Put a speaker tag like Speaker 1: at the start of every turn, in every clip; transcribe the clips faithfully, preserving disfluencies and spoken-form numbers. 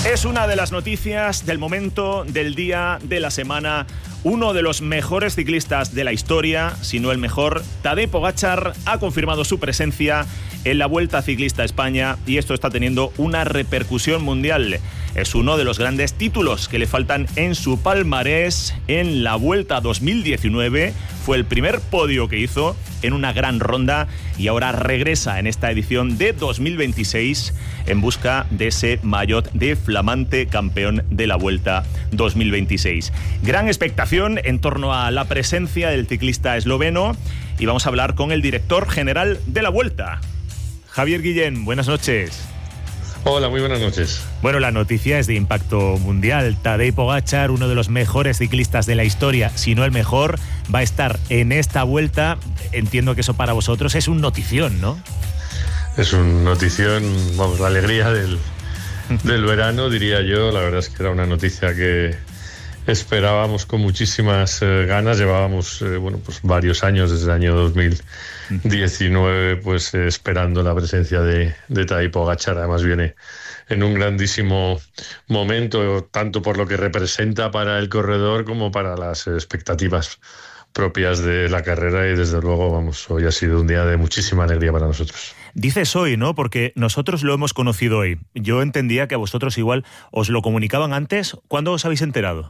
Speaker 1: Es una de las noticias del momento, del día, de la semana. Uno de los mejores ciclistas de la historia, si no el mejor, Tadej Pogačar, ha confirmado su presencia en la Vuelta Ciclista a España y esto está teniendo una repercusión mundial. Es uno de los grandes títulos que le faltan en su palmarés. En la Vuelta dos mil diecinueve fue el primer podio que hizo en una gran ronda y ahora regresa en esta edición de dos mil veintiséis en busca de ese maillot de flamante campeón de la Vuelta dos mil veintiséis. Gran expectación en torno a la presencia del ciclista esloveno y vamos a hablar con el director general de la Vuelta, Javier Guillén. Buenas noches.
Speaker 2: Hola, muy buenas noches.
Speaker 1: Bueno, la noticia es de impacto mundial. Tadej Pogačar, uno de los mejores ciclistas de la historia, si no el mejor, va a estar en esta Vuelta. Entiendo que eso para vosotros es un notición, ¿no?
Speaker 2: Es un notición, vamos, la alegría del, del verano, diría yo. La verdad es que era una noticia que esperábamos con muchísimas eh, ganas. Llevábamos eh, bueno, pues varios años, desde el año dos mil diecinueve, pues eh, esperando la presencia de, de Tadej Pogačar. Además viene en un grandísimo momento, tanto por lo que representa para el corredor como para las expectativas propias de la carrera, y desde luego, vamos, hoy ha sido un día de muchísima alegría para nosotros.
Speaker 1: Dices hoy, ¿no? Porque nosotros lo hemos conocido hoy. Yo entendía que a vosotros igual os lo comunicaban antes. ¿Cuándo os habéis enterado?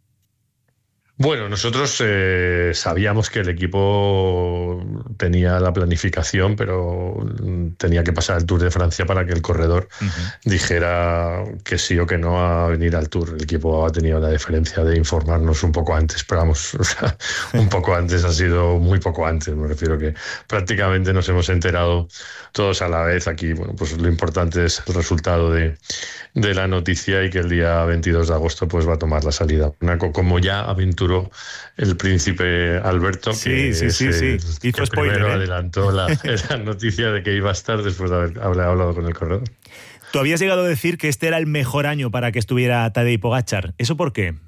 Speaker 2: Bueno, nosotros eh, sabíamos que el equipo tenía la planificación, pero tenía que pasar el Tour de Francia para que el corredor uh-huh. dijera que sí o que no a venir al Tour. El equipo ha tenido la deferencia de informarnos un poco antes, pero vamos, o sea, un poco antes ha sido muy poco antes. Me refiero que prácticamente nos hemos enterado todos a la vez. Aquí, bueno, pues lo importante es el resultado de, de la noticia y que el día veintidós de agosto pues va a tomar la salida. Una, como ya aventuró el príncipe Alberto,
Speaker 1: sí,
Speaker 2: que,
Speaker 1: sí, sí,
Speaker 2: ese,
Speaker 1: sí.
Speaker 2: que
Speaker 1: spoiler,
Speaker 2: primero
Speaker 1: ¿eh?
Speaker 2: adelantó la, la noticia de que iba a estar después de haber, haber hablado con el corredor.
Speaker 1: Tú habías llegado a decir que este era el mejor año para que estuviera Tadej Pogačar. ¿Eso por qué?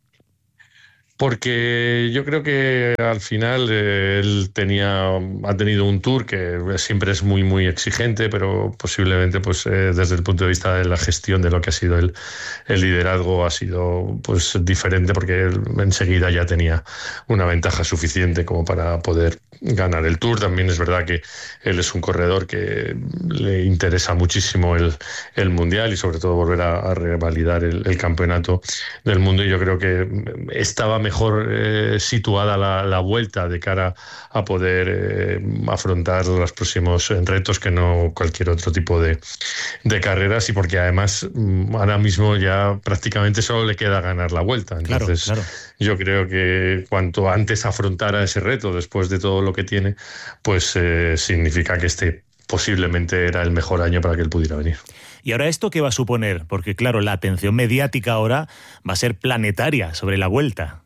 Speaker 2: Porque yo creo que al final eh, él tenía, ha tenido un Tour que siempre es muy muy exigente, pero posiblemente pues eh, desde el punto de vista de la gestión de lo que ha sido el, el liderazgo ha sido pues diferente, porque él enseguida ya tenía una ventaja suficiente como para poder ganar el Tour. También es verdad que él es un corredor que le interesa muchísimo el, el Mundial y sobre todo volver a, a revalidar el, el campeonato del mundo, y yo creo que estaba mejor mejor eh, situada la, la Vuelta de cara a poder eh, afrontar los próximos retos que no cualquier otro tipo de, de carreras, y porque además ahora mismo ya prácticamente solo le queda ganar la Vuelta. Entonces claro, claro. Yo creo que cuanto antes afrontara ese reto después de todo lo que tiene, pues eh, significa que este posiblemente era el mejor año para que él pudiera venir.
Speaker 1: ¿Y ahora esto qué va a suponer? Porque claro, la atención mediática ahora va a ser planetaria sobre la Vuelta.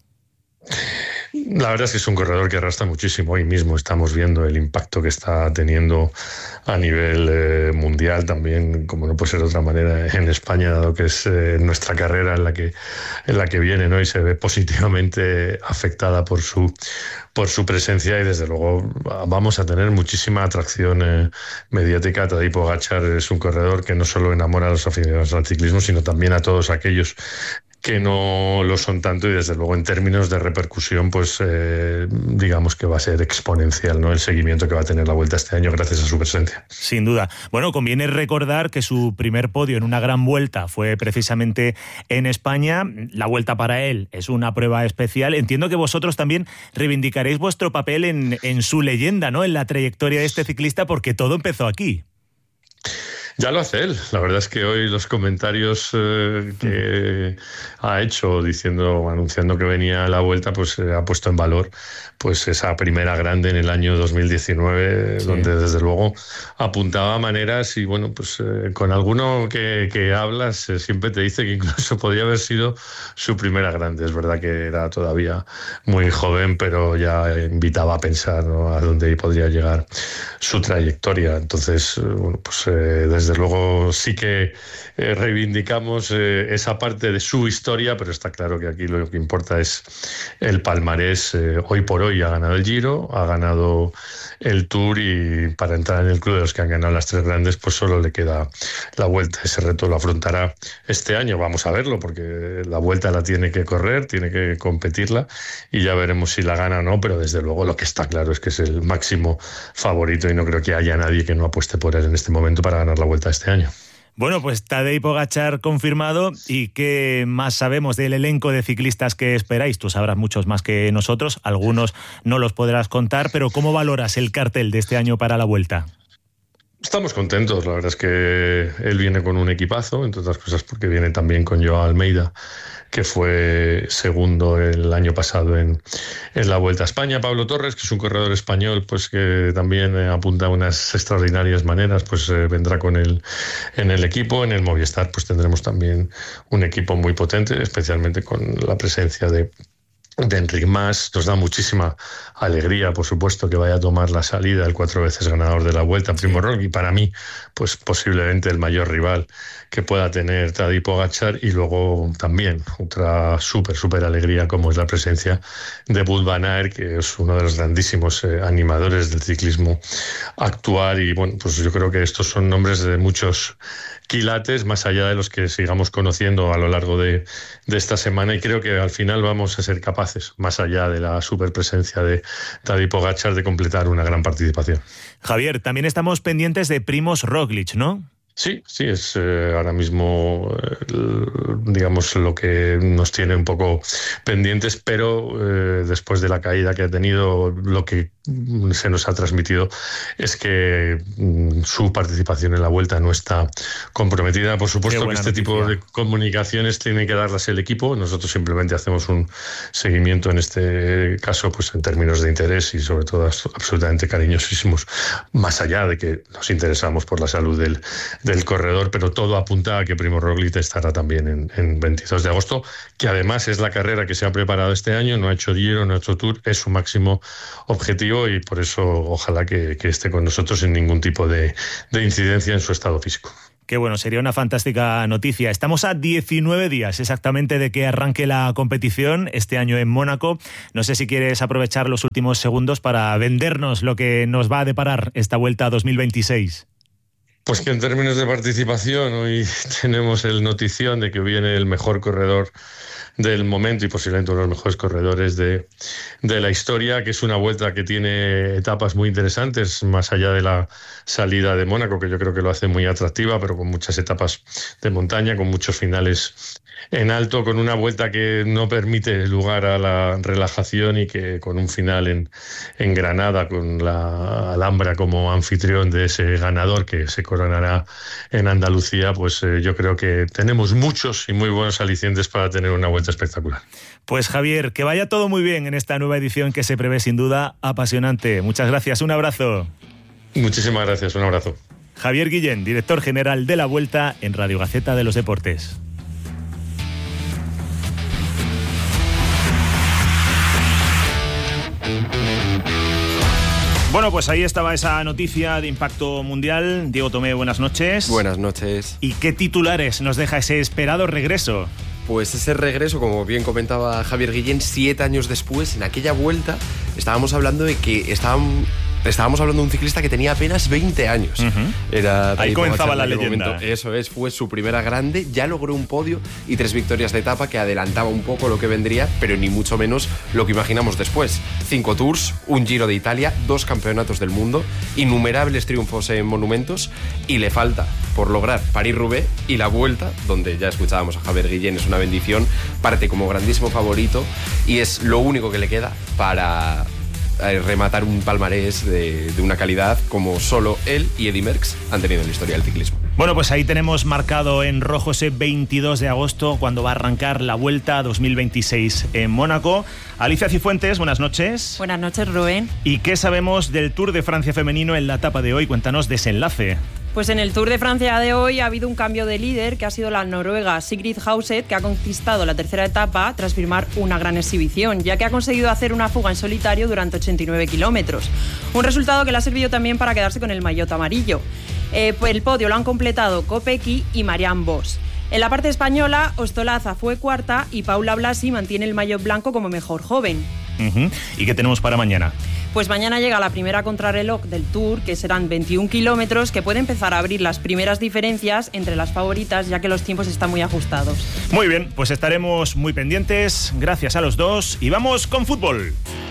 Speaker 2: La verdad es que es un corredor que arrastra muchísimo. Hoy mismo estamos viendo el impacto que está teniendo a nivel eh, mundial, también, como no puede ser de otra manera, en España, dado que es eh, nuestra carrera en la que en la que viene, ¿no? Y se ve positivamente afectada por su por su presencia, y desde luego vamos a tener muchísima atracción eh, mediática. Tadej Pogačar es un corredor que no solo enamora a los aficionados al ciclismo, sino también a todos aquellos que no lo son tanto, y desde luego en términos de repercusión pues eh, digamos que va a ser exponencial, ¿no?, el seguimiento que va a tener la Vuelta este año gracias a su presencia.
Speaker 1: Sin duda. Bueno, conviene recordar que su primer podio en una gran Vuelta fue precisamente en España. La Vuelta para él es una prueba especial. Entiendo que vosotros también reivindicaréis vuestro papel en, en su leyenda, ¿no?, en la trayectoria de este ciclista, porque todo empezó aquí.
Speaker 2: Ya lo hace él. La verdad es que hoy los comentarios eh, que ha hecho diciendo, anunciando que venía a la Vuelta, pues eh, ha puesto en valor pues esa primera grande en el año dos mil diecinueve, sí, donde desde luego apuntaba maneras, y bueno, pues eh, con alguno que, que hablas eh, siempre te dice que incluso podría haber sido su primera grande. Es verdad que era todavía muy joven, pero ya invitaba a pensar, ¿no?, a dónde podría llegar su trayectoria. Entonces, bueno, pues eh, desde desde luego sí que eh, reivindicamos eh, esa parte de su historia, pero está claro que aquí lo que importa es el palmarés. Eh, hoy por hoy ha ganado el Giro, ha ganado el Tour, y para entrar en el club de los que han ganado las tres grandes, pues solo le queda la Vuelta. Ese reto lo afrontará este año, vamos a verlo, porque la Vuelta la tiene que correr, tiene que competirla, y ya veremos si la gana o no, pero desde luego lo que está claro es que es el máximo favorito y no creo que haya nadie que no apueste por él en este momento para ganar la Vuelta este año.
Speaker 1: Bueno, pues Tadej Pogačar confirmado. ¿Y qué más sabemos del elenco de ciclistas que esperáis? Tú sabrás muchos más que nosotros, algunos no los podrás contar, pero ¿cómo valoras el cartel de este año para la Vuelta?
Speaker 2: Estamos contentos, la verdad es que él viene con un equipazo, entre otras cosas porque viene también con Joao Almeida, que fue segundo el año pasado en, en la Vuelta a España. Pablo Torres, que es un corredor español, pues que también eh, apunta a unas extraordinarias maneras, pues eh, vendrá con él en el equipo. En el Movistar pues tendremos también un equipo muy potente, especialmente con la presencia de de Enric Mas. Nos da muchísima alegría, por supuesto, que vaya a tomar la salida el cuatro veces ganador de la Vuelta, Primo Roglic, y para mí, pues posiblemente el mayor rival que pueda tener Tadej Pogačar. Y luego también otra súper, súper alegría, como es la presencia de Wout van Aert, que es uno de los grandísimos eh, animadores del ciclismo actual. Y bueno, pues yo creo que estos son nombres de muchos quilates, más allá de los que sigamos conociendo a lo largo de, de esta semana, y creo que al final vamos a ser capaces, más allá de la superpresencia de Tadej Pogačar, de completar una gran participación.
Speaker 1: Javier, también estamos pendientes de Primož Roglič, ¿no?
Speaker 2: Sí, sí, es eh, ahora mismo, eh, digamos, lo que nos tiene un poco pendientes, pero eh, después de la caída que ha tenido, lo que se nos ha transmitido es que mm, su participación en la Vuelta no está comprometida. Por supuesto que este noticia. tipo de comunicaciones tiene que darlas el equipo. Nosotros simplemente hacemos un seguimiento, en este caso, pues en términos de interés y sobre todo absolutamente cariñosísimos, más allá de que nos interesamos por la salud del del corredor, pero todo apunta a que Primo Roglič estará también en, en veintidós de agosto, que además es la carrera que se ha preparado este año. No ha hecho Giro, no ha hecho Tour, es su máximo objetivo, y por eso ojalá que, que esté con nosotros sin ningún tipo de, de incidencia en su estado físico.
Speaker 1: Qué bueno, sería una fantástica noticia. Estamos a diecinueve días exactamente de que arranque la competición este año en Mónaco. No sé si quieres aprovechar los últimos segundos para vendernos lo que nos va a deparar esta Vuelta dos mil veintiséis.
Speaker 2: Pues que en términos de participación hoy tenemos el notición de que viene el mejor corredor del momento y posiblemente uno de los mejores corredores de, de la historia, que es una Vuelta que tiene etapas muy interesantes, más allá de la salida de Mónaco, que yo creo que lo hace muy atractiva, pero con muchas etapas de montaña, con muchos finales en alto, con una Vuelta que no permite lugar a la relajación, y que con un final en, en Granada, con la Alhambra como anfitrión de ese ganador que se coronará en Andalucía, pues eh, yo creo que tenemos muchos y muy buenos alicientes para tener una Vuelta espectacular.
Speaker 1: Pues Javier, que vaya todo muy bien en esta nueva edición que se prevé sin duda apasionante. Muchas gracias, un abrazo.
Speaker 2: Muchísimas gracias, un abrazo.
Speaker 1: Javier Guillén, director general de la Vuelta en Radio Gaceta de los Deportes. Bueno, pues ahí estaba esa noticia de impacto mundial. Diego Tomé, buenas noches.
Speaker 3: Buenas noches.
Speaker 1: ¿Y qué titulares nos deja ese esperado regreso?
Speaker 3: Pues ese regreso, como bien comentaba Javier Guillén, siete años después, en aquella Vuelta, estábamos hablando de que estaban... Estábamos hablando de un ciclista que tenía apenas veinte años. Uh-huh. Era
Speaker 1: Ahí comenzaba la leyenda.
Speaker 3: Momento. Eso es, fue su primera grande, ya logró un podio y tres victorias de etapa que adelantaba un poco lo que vendría, pero ni mucho menos lo que imaginamos después. Cinco Tours, un Giro de Italia, dos campeonatos del mundo, innumerables triunfos en monumentos, y le falta por lograr París-Roubaix y la Vuelta, donde ya escuchábamos a Javier Guillén, es una bendición, parte como grandísimo favorito y es lo único que le queda para rematar un palmarés de, de una calidad como solo él y Eddy Merckx han tenido en la historia del ciclismo.
Speaker 1: Bueno, pues ahí tenemos marcado en rojo ese veintidós de agosto, cuando va a arrancar la Vuelta dos mil veintiséis en Mónaco. Alicia Cifuentes, buenas noches.
Speaker 4: Buenas noches, Rubén.
Speaker 1: ¿Y qué sabemos del Tour de Francia femenino en la etapa de hoy? Cuéntanos desenlace.
Speaker 4: Pues en el Tour de Francia de hoy ha habido un cambio de líder, que ha sido la noruega Sigrid Hauset, que ha conquistado la tercera etapa tras firmar una gran exhibición, ya que ha conseguido hacer una fuga en solitario durante ochenta y nueve kilómetros. Un resultado que le ha servido también para quedarse con el maillot amarillo. Eh, el podio lo han completado Kopecky y Marianne Vos. En la parte española, Ostolaza fue cuarta y Paula Blasi mantiene el maillot blanco como mejor joven.
Speaker 1: Uh-huh. ¿Y qué tenemos para mañana?
Speaker 4: Pues mañana llega la primera contrarreloj del Tour, que serán veintiún kilómetros, que puede empezar a abrir las primeras diferencias entre las favoritas, ya que los tiempos están muy ajustados.
Speaker 1: Muy bien, pues estaremos muy pendientes. Gracias a los dos y vamos con fútbol.